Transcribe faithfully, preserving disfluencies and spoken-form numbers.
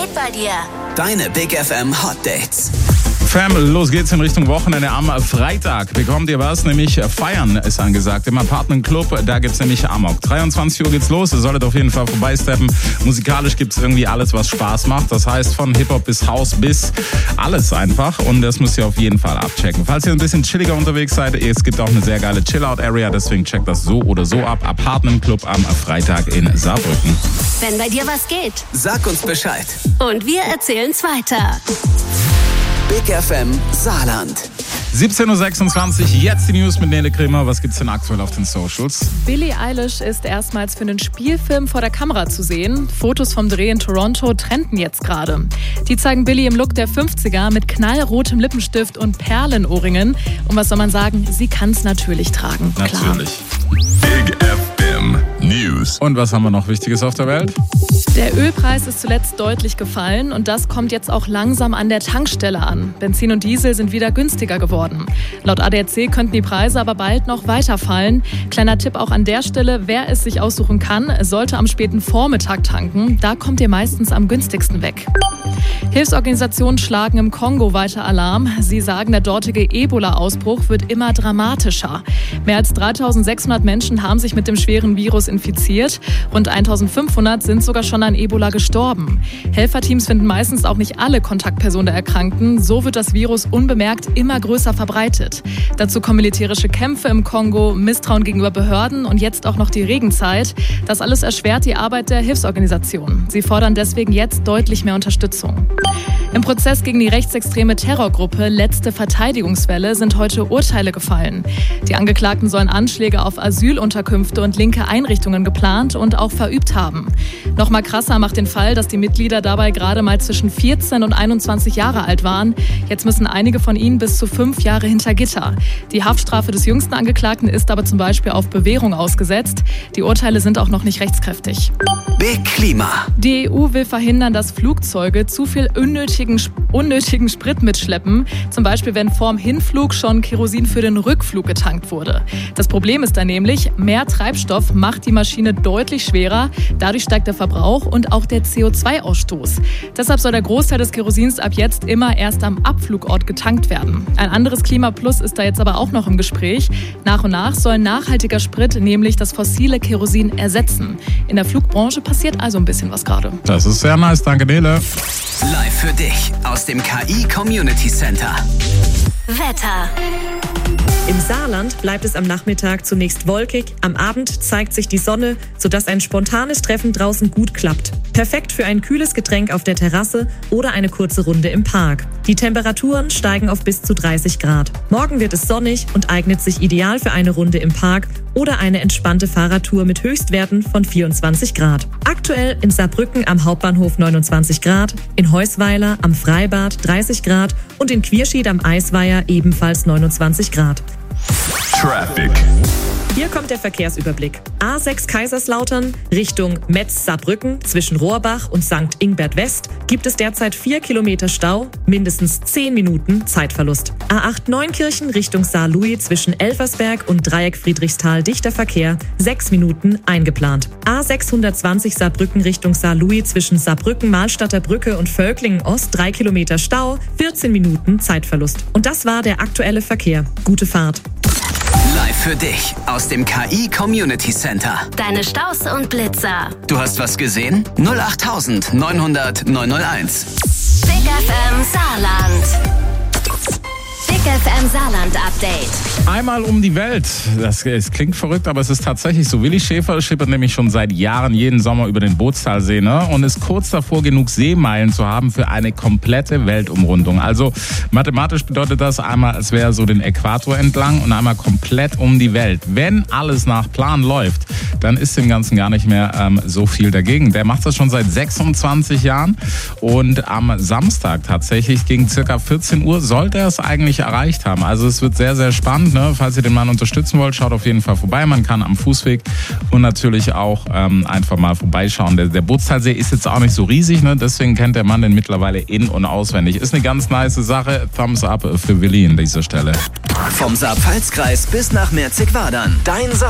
bei dir. Deine Big F M Hot Dates. Fam, los geht's in Richtung Wochenende. Am Freitag bekommt ihr was, nämlich Feiern ist angesagt. Im Apartment Club, da gibt's nämlich Amok. dreiundzwanzig Uhr geht's los, ihr solltet auf jeden Fall vorbeisteppen. Musikalisch gibt's irgendwie alles, was Spaß macht. Das heißt von Hip-Hop bis House bis alles einfach. Und das müsst ihr auf jeden Fall abchecken. Falls ihr ein bisschen chilliger unterwegs seid, es gibt auch eine sehr geile Chill-Out-Area. Deswegen checkt das so oder so ab. Apartment Club am Freitag in Saarbrücken. Wenn bei dir was geht. Sag uns Bescheid. Und wir erzählen's weiter. Big F M Saarland. siebzehn Uhr sechsundzwanzig, jetzt die News mit Nele Kremer. Was gibt's denn aktuell auf den Socials? Billie Eilish ist erstmals für einen Spielfilm vor der Kamera zu sehen. Fotos vom Dreh in Toronto trenden jetzt gerade. Die zeigen Billie im Look der fünfziger mit knallrotem Lippenstift und Perlenohrringen. Und was soll man sagen, sie kann's natürlich tragen. Natürlich. Big F M News. Und was haben wir noch Wichtiges auf der Welt? Der Ölpreis ist zuletzt deutlich gefallen und das kommt jetzt auch langsam an der Tankstelle an. Benzin und Diesel sind wieder günstiger geworden. Laut A D A C könnten die Preise aber bald noch weiter fallen. Kleiner Tipp auch an der Stelle, wer es sich aussuchen kann, sollte am späten Vormittag tanken. Da kommt ihr meistens am günstigsten weg. Hilfsorganisationen schlagen im Kongo weiter Alarm. Sie sagen, der dortige Ebola-Ausbruch wird immer dramatischer. Mehr als dreitausendsechshundert Menschen haben sich mit dem schweren Virus infiziert. Rund eintausendfünfhundert sind sogar schon an Ebola gestorben. Helferteams finden meistens auch nicht alle Kontaktpersonen der Erkrankten. So wird das Virus unbemerkt immer größer verbreitet. Dazu kommen militärische Kämpfe im Kongo, Misstrauen gegenüber Behörden und jetzt auch noch die Regenzeit. Das alles erschwert die Arbeit der Hilfsorganisationen. Sie fordern deswegen jetzt deutlich mehr Unterstützung. Im Prozess gegen die rechtsextreme Terrorgruppe Letzte Verteidigungswelle sind heute Urteile gefallen. Die Angeklagten sollen Anschläge auf Asylunterkünfte und linke Einrichtungen geplant und auch verübt haben. Noch mal krasser macht den Fall, dass die Mitglieder dabei gerade mal zwischen vierzehn und einundzwanzig Jahre alt waren. Jetzt müssen einige von ihnen bis zu fünf Jahre hinter Gitter. Die Haftstrafe des jüngsten Angeklagten ist aber zum Beispiel auf Bewährung ausgesetzt. Die Urteile sind auch noch nicht rechtskräftig. Big Klima. Die E U will verhindern, dass Flugzeuge zu viel unnötigen, unnötigen Sprit mitschleppen. Zum Beispiel, wenn vorm Hinflug schon Kerosin für den Rückflug getankt wurde. Das Problem ist dann nämlich, mehr Treibstoff macht die Maschine deutlich schwerer. Dadurch steigt der Verbrauch und auch der C O zwei Ausstoß. Deshalb soll der Großteil des Kerosins ab jetzt immer erst am Abflugort getankt werden. Ein anderes Klimaplus ist da jetzt aber auch noch im Gespräch. Nach und nach soll nachhaltiger Sprit nämlich das fossile Kerosin ersetzen. In der Flugbranche passiert also ein bisschen was gerade. Das ist sehr nice, danke Nele. Live für dich aus dem K I Community Center. Wetter. Im Saarland bleibt es am Nachmittag zunächst wolkig, am Abend zeigt sich die Sonne, sodass ein spontanes Treffen draußen gut klappt. Perfekt für ein kühles Getränk auf der Terrasse oder eine kurze Runde im Park. Die Temperaturen steigen auf bis zu dreißig Grad. Morgen wird es sonnig und eignet sich ideal für eine Runde im Park oder eine entspannte Fahrradtour mit Höchstwerten von vierundzwanzig Grad. Aktuell in Saarbrücken am Hauptbahnhof neunundzwanzig Grad, in Heusweiler am Freibad dreißig Grad und in Quierschied am Eisweiher ebenfalls neunundzwanzig Grad. Traffic. Hier kommt der Verkehrsüberblick. A sechs Kaiserslautern Richtung Metz-Saarbrücken zwischen Rohrbach und Sankt Ingbert West gibt es derzeit vier Kilometer Stau, mindestens zehn Minuten Zeitverlust. A acht Neunkirchen Richtung Saarlouis zwischen Elversberg und Dreieck Friedrichsthal dichter Verkehr, sechs Minuten eingeplant. A sechshundertzwanzig Saarbrücken Richtung Saarlouis zwischen Saarbrücken, Mahlstadter Brücke und Völklingen Ost drei Kilometer Stau, vierzehn Minuten Zeitverlust. Und das war der aktuelle Verkehr. Gute Fahrt. Live für dich aus dem K I Community Center. Deine Staus und Blitzer. Du hast was gesehen? null acht neunhundert neunhunderteins. Big F M Saarland. Big F M Saarland Update. Einmal um die Welt. Das, es klingt verrückt, aber es ist tatsächlich so. Willi Schäfer schippert nämlich schon seit Jahren jeden Sommer über den Bootstalsee, ne? Und ist kurz davor, genug Seemeilen zu haben für eine komplette Weltumrundung. Also mathematisch bedeutet das einmal, es wäre so den Äquator entlang und einmal komplett um die Welt. Wenn alles nach Plan läuft, dann ist dem Ganzen gar nicht mehr ähm, so viel dagegen. Der macht das schon seit sechsundzwanzig Jahren und am Samstag tatsächlich gegen circa vierzehn Uhr sollte er es eigentlich erreicht haben. Also es wird sehr, sehr spannend. Ne? Falls ihr den Mann unterstützen wollt, schaut auf jeden Fall vorbei. Man kann am Fußweg und natürlich auch ähm, einfach mal vorbeischauen. Der, der Bootstalsee ist jetzt auch nicht so riesig, ne? Deswegen kennt der Mann den mittlerweile in- und auswendig. Ist eine ganz nice Sache. Thumbs up für Willi an dieser Stelle. Vom Saar-Pfalz-Kreis bis nach Merzig-Wadern. Dein